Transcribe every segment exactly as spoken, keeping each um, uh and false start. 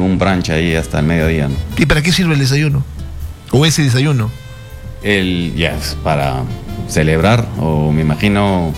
un brunch ahí hasta el mediodía, ¿no? ¿Y para qué sirve el desayuno? ¿O ese desayuno? El, ya, es para celebrar, o me imagino,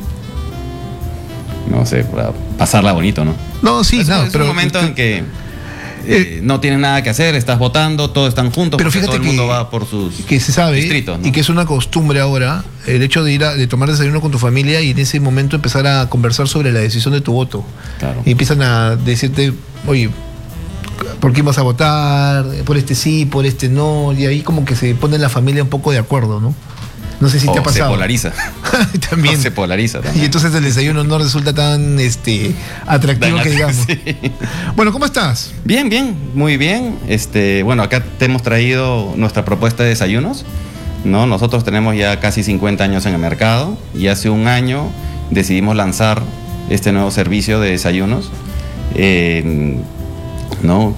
no sé, para pasarla bonito, ¿no? No, sí, es, no, es pero un momento usted, en que eh, no tienen nada que hacer, estás votando, todos están juntos, pero fíjate todo el que, mundo va por sus que se sabe distritos, ¿no? Y que es una costumbre ahora el hecho de ir a de tomar desayuno con tu familia y en ese momento empezar a conversar sobre la decisión de tu voto. Claro. Y empiezan a decirte, oye, ¿por quién vas a votar? ¿Por este sí, por este no? Y ahí como que se pone la familia un poco de acuerdo, ¿no? No sé si o te ha pasado. se polariza. También. O se polariza también. Y entonces el desayuno no resulta tan este atractivo Tan que digamos. sí. Bueno, ¿cómo estás? Bien, bien, muy bien. Este, bueno, acá te hemos traído nuestra propuesta de desayunos, ¿no? Nosotros tenemos ya casi cincuenta años en el mercado y hace un año decidimos lanzar este nuevo servicio de desayunos. Eh, ¿no?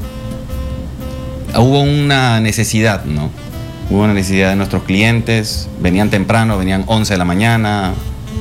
Hubo una necesidad, ¿no? Hubo una necesidad de nuestros clientes, venían temprano, venían once de la mañana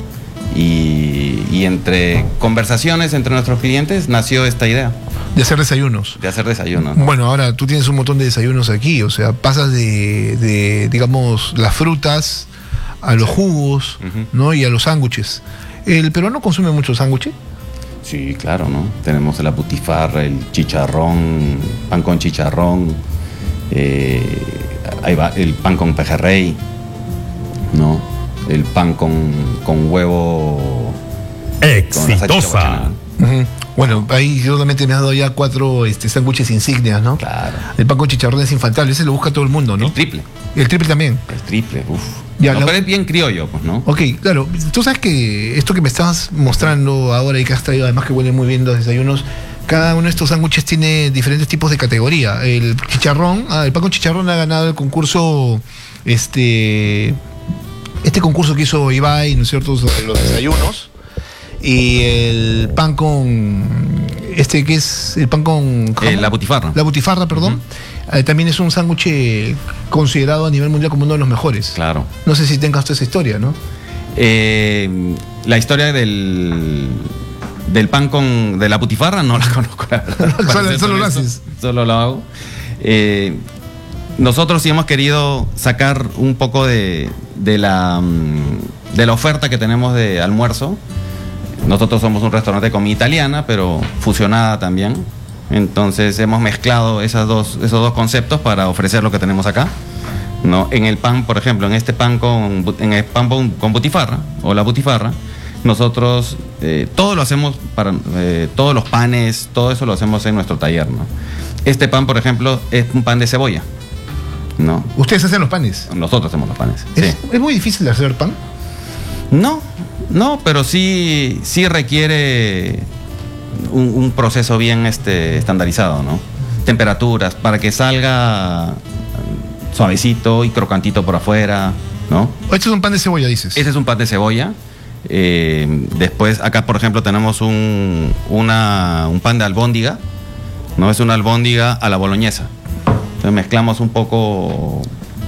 y, y entre conversaciones entre nuestros clientes nació esta idea. De hacer desayunos. De hacer desayunos, ¿no? Bueno, ahora tú tienes un montón de desayunos aquí, o sea, pasas de, de digamos, las frutas a los jugos, Uh-huh. ¿no? Y a los sándwiches. ¿El peruano consume mucho sándwich? Sí, claro, ¿no? Tenemos la butifarra, el chicharrón, pan con chicharrón, eh, ahí va, el pan con pejerrey, ¿no? El pan con, con huevo. Exitosa. Uh-huh. Bueno, ahí yo solamente me has dado ya cuatro este, sándwiches insignias, ¿no? Claro. El pan con chicharrón es infaltable, ese lo busca todo el mundo, ¿no? El triple. Y el triple también. El triple, uff. Ya, No, la- pero es bien criollo, pues, ¿no? Ok, claro. Tú sabes que esto que me estabas mostrando ahora y que has traído, además que huele muy bien los desayunos, cada uno de estos sándwiches tiene diferentes tipos de categoría. El chicharrón, ah, el pan con chicharrón ha ganado el concurso, este, este concurso que hizo Ibai, ¿no es cierto?, sobre los desayunos. Y el pan con, este que es el pan con... Eh, la butifarra. La butifarra, perdón. Uh-huh. Eh, también es un sándwich considerado a nivel mundial como uno de los mejores. Claro. No sé si tengas toda esa historia, ¿no? Eh, la historia del, del pan con... de la butifarra no la conozco, la verdad. Solo- Para ser solo lo honesto, haces. Solo lo hago. Eh, nosotros sí hemos querido sacar un poco de, de, la, mm, de la oferta que tenemos de almuerzo. Nosotros somos un restaurante de comida italiana, pero fusionada también. Entonces hemos mezclado esas dos, esos dos conceptos para ofrecer lo que tenemos acá, ¿no? En el pan, por ejemplo, en este pan con, bu- en el pan con, con butifarra, o la butifarra, nosotros eh, todo lo hacemos, para eh, todos los panes, todo eso lo hacemos en nuestro taller, ¿no? Este pan, por ejemplo, es un pan de cebolla, ¿no? Ustedes hacen los panes. Nosotros hacemos los panes. ¿Es, Sí. es muy difícil de hacer pan? No, no, pero sí, sí requiere un, un proceso bien este, estandarizado, ¿no? Temperaturas, para que salga suavecito y crocantito por afuera, ¿no? Este es un pan de cebolla, dices. Ese es un pan de cebolla. Eh, después, acá, por ejemplo, tenemos un, una, un pan de albóndiga, ¿no? Es una albóndiga a la boloñesa. Entonces mezclamos un poco,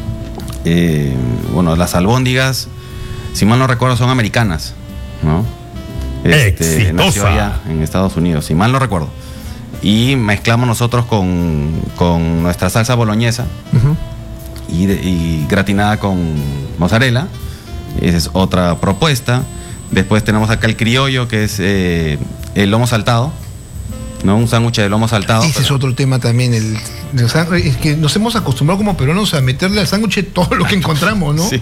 eh, bueno, las albóndigas, si mal no recuerdo, son americanas, ¿no? Exitosa. Nació allá en Estados Unidos, si mal no recuerdo. Y mezclamos nosotros con, con nuestra salsa boloñesa Ujú. y, de- y gratinada con mozzarella. Esa es otra propuesta. Después tenemos acá el criollo, que es eh, el lomo saltado, ¿no? Un sándwich de lomo saltado. Ese es pero- otro tema también. El, o sea, es que nos hemos acostumbrado como peruanos a meterle al sándwich todo lo que encontramos, ¿no? Sí.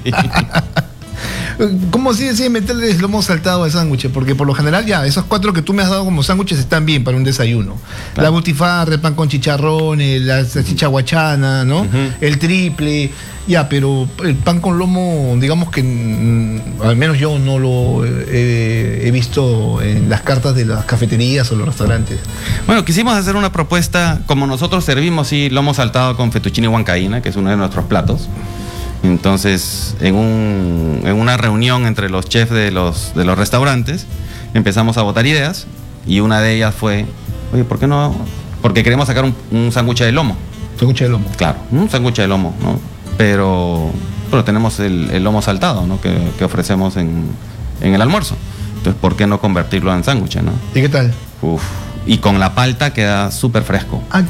¿Cómo así decir meterle el lomo saltado al sándwich? Porque por lo general ya, esos cuatro que tú me has dado como sándwiches están bien para un desayuno. Claro. La butifarra, el pan con chicharrón, el- la salchicha guachana, ¿no? Ujú. El triple, ya, pero el pan con lomo, digamos que mm, al menos yo no lo eh, he visto en las cartas de las cafeterías o los restaurantes. Bueno, quisimos hacer una propuesta, como nosotros servimos sí, lomo saltado con fettuccine huancaína, que es uno de nuestros platos. Entonces, en, un, en una reunión entre los chefs de los, de los restaurantes, empezamos a votar ideas y una de ellas fue, oye, ¿por qué no? Porque queremos sacar un, un sándwich de lomo. Sándwich de lomo. Claro, un sándwich de lomo, ¿no? Pero, pero tenemos el, el lomo saltado, ¿no? Que, que ofrecemos en, en el almuerzo. Entonces, ¿por qué no convertirlo en sándwich, no? ¿Y qué tal? Uf. Y con la palta queda súper fresco. Ah,